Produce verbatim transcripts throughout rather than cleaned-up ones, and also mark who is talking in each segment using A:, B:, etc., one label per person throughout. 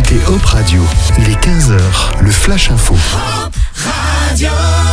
A: écoutez Hop Radio. Il est quinze heures, le Flash Info.
B: Hop Radio.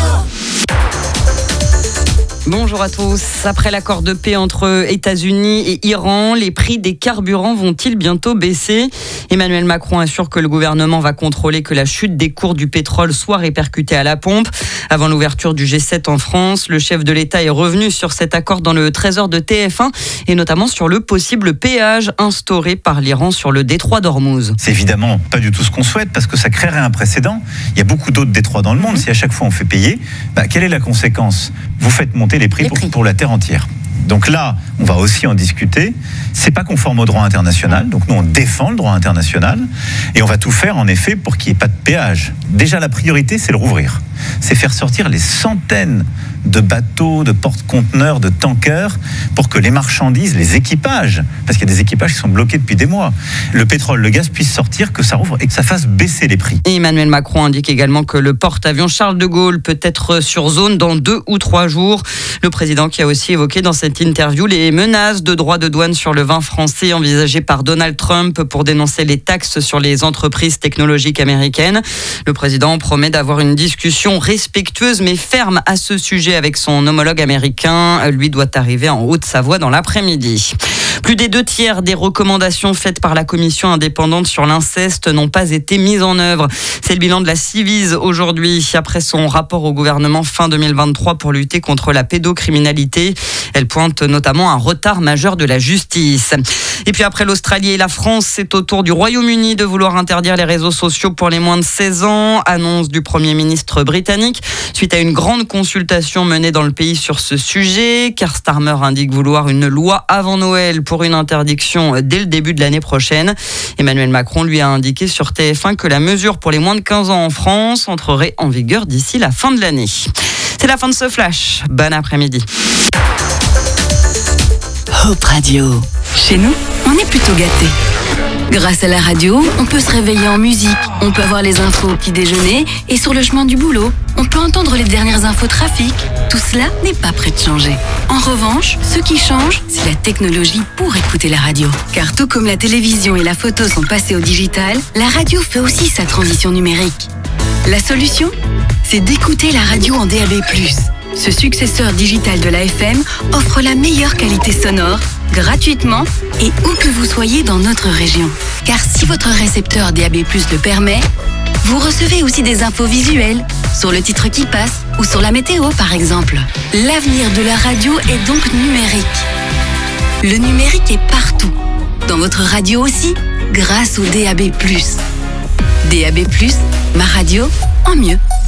C: Bonjour à tous. Après l'accord de paix entre États-Unis et Iran, les prix des carburants vont-ils bientôt baisser ? Emmanuel Macron assure que le gouvernement va contrôler que la chute des cours du pétrole soit répercutée à la pompe. Avant l'ouverture du G sept en France, le chef de l'État est revenu sur cet accord dans le treize heures de T F un et notamment sur le possible péage instauré par l'Iran sur le détroit d'Ormuz.
D: C'est évidemment pas du tout ce qu'on souhaite parce que ça créerait un précédent. Il y a beaucoup d'autres détroits dans le monde. Si à chaque fois on fait payer, bah, quelle est la conséquence ? Vous faites monter les prix, les prix. Pour, pour la terre entière. Donc là, on va aussi en discuter. C'est pas conforme au droit international. Donc nous, on défend le droit international et on va tout faire en effet pour qu'il n'y ait pas de péage. Déjà, la priorité, c'est le rouvrir. C'est faire sortir les centaines de bateaux, de porte-conteneurs, de tankers pour que les marchandises, les équipages, parce qu'il y a des équipages qui sont bloqués depuis des mois, le pétrole, le gaz puissent sortir, que ça rouvre et que ça fasse baisser les prix.
C: Et Emmanuel Macron indique également que le porte-avions Charles de Gaulle peut être sur zone dans deux ou trois jours. Le président qui a aussi évoqué dans cette interview les menaces de droits de douane sur le vin français envisagées par Donald Trump pour dénoncer les taxes sur les entreprises technologiques américaines. Le président promet d'avoir une discussion respectueuse mais ferme à ce sujet avec son homologue américain. Lui doit arriver en Haute-Savoie dans l'après-midi. Plus des deux tiers des recommandations faites par la commission indépendante sur l'inceste n'ont pas été mises en œuvre. C'est le bilan de la Civise aujourd'hui, après son rapport au gouvernement fin deux mille vingt-trois pour lutter contre la pédocriminalité. Elle pointe notamment un retard majeur de la justice. Et puis après l'Australie et la France, c'est au tour du Royaume-Uni de vouloir interdire les réseaux sociaux pour les moins de seize ans. Annonce du Premier ministre britannique suite à une grande consultation menée dans le pays sur ce sujet. Keir Starmer indique vouloir une loi avant Noël pour une interdiction dès le début de l'année prochaine. Emmanuel Macron lui a indiqué sur T F un que la mesure pour les moins de quinze ans en France entrerait en vigueur d'ici la fin de l'année. C'est la fin de ce flash. Bon après-midi.
E: Hop Radio. Chez nous, on est plutôt gâtés. Grâce à la radio, on peut se réveiller en musique, on peut avoir les infos au petit déjeuner et sur le chemin du boulot, on peut entendre les dernières infos trafic. Tout cela n'est pas prêt de changer. En revanche, ce qui change, c'est la technologie pour écouter la radio. Car tout comme la télévision et la photo sont passés au digital, la radio fait aussi sa transition numérique. La solution ? C'est d'écouter la radio en D A B plus. Ce successeur digital de l'A F M offre la meilleure qualité sonore, gratuitement et où que vous soyez dans notre région. Car si votre récepteur D A B plus le permet, vous recevez aussi des infos visuelles sur le titre qui passe ou sur la météo par exemple. L'avenir de la radio est donc numérique. Le numérique est partout, dans votre radio aussi, grâce au D A B plus. D A B plus, ma radio en mieux.